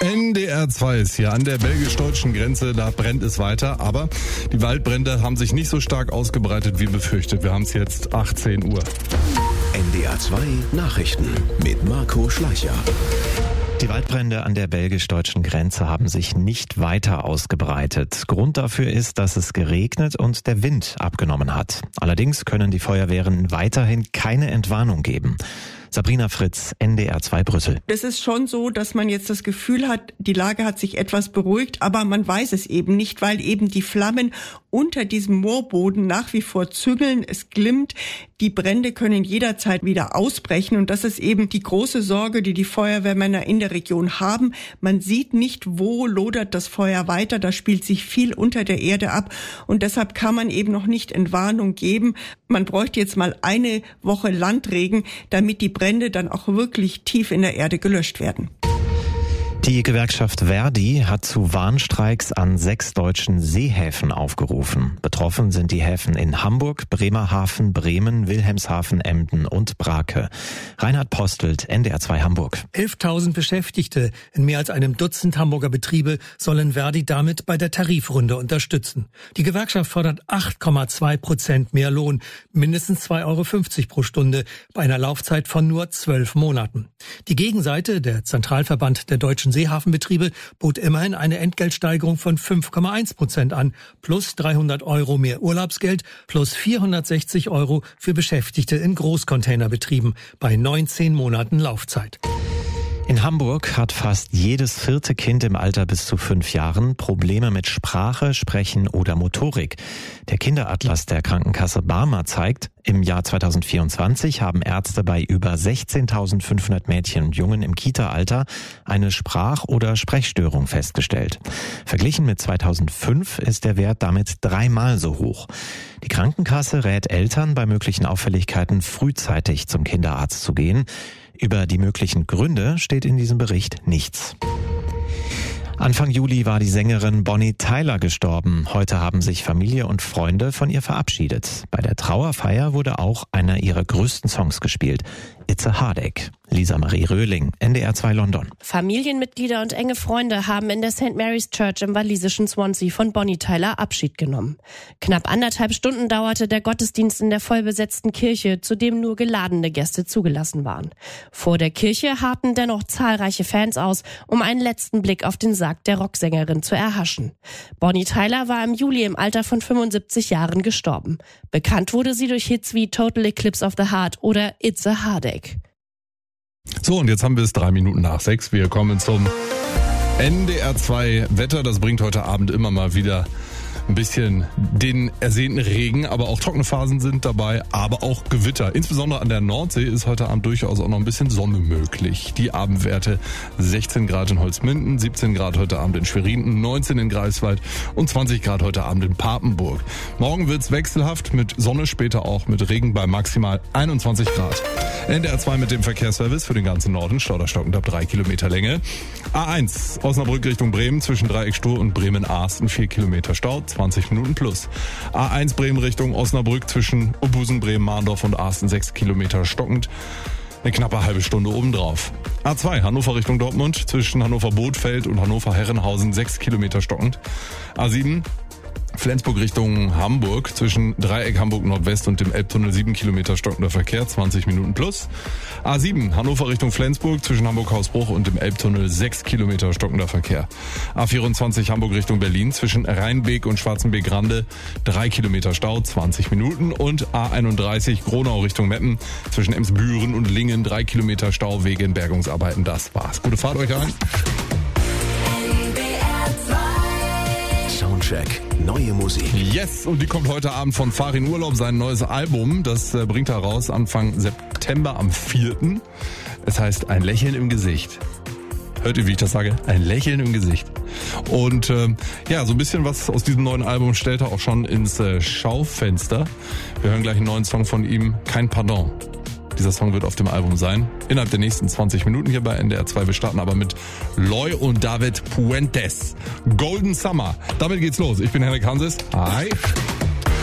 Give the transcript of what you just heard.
NDR 2 ist hier an der belgisch-deutschen Grenze, da brennt es weiter, aber die Waldbrände haben sich nicht so stark ausgebreitet wie befürchtet. Wir haben es jetzt 18 Uhr. NDR 2 Nachrichten mit Marco Schleicher. Die Waldbrände an der belgisch-deutschen Grenze haben sich nicht weiter ausgebreitet. Grund dafür ist, dass es geregnet und der Wind abgenommen hat. Allerdings können die Feuerwehren weiterhin keine Entwarnung geben. Sabrina Fritz, NDR 2 Brüssel. Es ist schon so, dass man jetzt das Gefühl hat, die Lage hat sich etwas beruhigt, aber man weiß es eben nicht, weil eben die Flammen unter diesem Moorboden nach wie vor zügeln. Es glimmt. Die Brände können jederzeit wieder ausbrechen und das ist eben die große Sorge, die die Feuerwehrmänner in der Region haben. Man sieht nicht, wo lodert das Feuer weiter. Da spielt sich viel unter der Erde ab und deshalb kann man eben noch nicht Entwarnung geben. Man bräuchte jetzt mal eine Woche Landregen, damit die Brände dann auch wirklich tief in der Erde gelöscht werden. Die Gewerkschaft Verdi hat zu Warnstreiks an 6 deutschen Seehäfen aufgerufen. Betroffen sind die Häfen in Hamburg, Bremerhaven, Bremen, Wilhelmshaven, Emden und Brake. Reinhard Postelt, NDR 2 Hamburg. 11.000 Beschäftigte in mehr als einem Dutzend Hamburger Betriebe sollen Verdi damit bei der Tarifrunde unterstützen. Die Gewerkschaft fordert 8,2% mehr Lohn, mindestens 2,50 Euro pro Stunde, bei einer Laufzeit von nur 12 Monaten. Die Gegenseite, der Zentralverband der deutschen Seehafenbetriebe, bot immerhin eine Entgeltsteigerung von 5,1% an, plus 300 Euro mehr Urlaubsgeld, plus 460 Euro für Beschäftigte in Großcontainerbetrieben bei 19 Monaten Laufzeit. In Hamburg hat fast jedes 4. Kind im Alter bis zu 5 Jahren Probleme mit Sprache, Sprechen oder Motorik. Der Kinderatlas der Krankenkasse Barmer zeigt, im Jahr 2024 haben Ärzte bei über 16.500 Mädchen und Jungen im Kita-Alter eine Sprach- oder Sprechstörung festgestellt. Verglichen mit 2005 ist der Wert damit 3-mal so hoch. Die Krankenkasse rät Eltern, bei möglichen Auffälligkeiten frühzeitig zum Kinderarzt zu gehen. Über die möglichen Gründe steht in diesem Bericht nichts. Anfang Juli war die Sängerin Bonnie Tyler gestorben. Heute haben sich Familie und Freunde von ihr verabschiedet. Bei der Trauerfeier wurde auch einer ihrer größten Songs gespielt, It's a Heartache. Lisa Marie Röhling, NDR 2 London. Familienmitglieder und enge Freunde haben in der St. Mary's Church im walisischen Swansea von Bonnie Tyler Abschied genommen. Knapp 1,5 Stunden dauerte der Gottesdienst in der vollbesetzten Kirche, zu dem nur geladene Gäste zugelassen waren. Vor der Kirche harrten dennoch zahlreiche Fans aus, um einen letzten Blick auf den Sarg der Rocksängerin zu erhaschen. Bonnie Tyler war im Juli im Alter von 75 Jahren gestorben. Bekannt wurde sie durch Hits wie Total Eclipse of the Heart oder It's a Heartache. So, und jetzt haben wir es 6:03. Wir kommen zum NDR 2 Wetter. Das bringt heute Abend immer mal wieder ein bisschen den ersehnten Regen, aber auch trockene Phasen sind dabei, aber auch Gewitter. Insbesondere an der Nordsee ist heute Abend durchaus auch noch ein bisschen Sonne möglich. Die Abendwerte 16 Grad in Holzminden, 17 Grad heute Abend in Schwerin, 19 in Greifswald und 20 Grad heute Abend in Papenburg. Morgen wird's wechselhaft mit Sonne, später auch mit Regen bei maximal 21 Grad. NDR 2 mit dem Verkehrsservice für den ganzen Norden, stauderstockend ab 3 Kilometer Länge. A1 Osnabrück Richtung Bremen zwischen Dreieckstuhl und Bremen-Aasten 4 Kilometer Stau, 20 Minuten plus. A1 Bremen Richtung Osnabrück zwischen Obusen, Bremen, Mahndorf und Aasten 6 Kilometer stockend. Eine knappe halbe Stunde obendrauf. A2 Hannover Richtung Dortmund zwischen Hannover-Bothfeld und Hannover-Herrenhausen 6 Kilometer stockend. A7 Flensburg Richtung Hamburg zwischen Dreieck Hamburg Nordwest und dem Elbtunnel 7 Kilometer stockender Verkehr, 20 Minuten plus. A7 Hannover Richtung Flensburg zwischen Hamburg-Hausbruch und dem Elbtunnel 6 Kilometer stockender Verkehr. A24 Hamburg Richtung Berlin zwischen Rheinbeek und Schwarzenbeek-Rande 3 Kilometer Stau, 20 Minuten. Und A31 Gronau Richtung Meppen zwischen Emsbüren und Lingen 3 Kilometer Stau wegen Bergungsarbeiten. Das war's. Gute Fahrt euch allen. Soundcheck. Neue Musik. Yes, und die kommt heute Abend von Farin Urlaub, sein neues Album. Das bringt er raus Anfang September am 4. Es heißt Ein Lächeln im Gesicht. Hört ihr, wie ich das sage? Ein Lächeln im Gesicht. Und ja, so ein bisschen was aus diesem neuen Album stellt er auch schon ins Schaufenster. Wir hören gleich einen neuen Song von ihm, Kein Pardon. Dieser Song wird auf dem Album sein. Innerhalb der nächsten 20 Minuten hier bei NDR 2. Wir starten aber mit Loy und David Puentes. Golden Summer. Damit geht's los. Ich bin Henrik Hanses. Hi.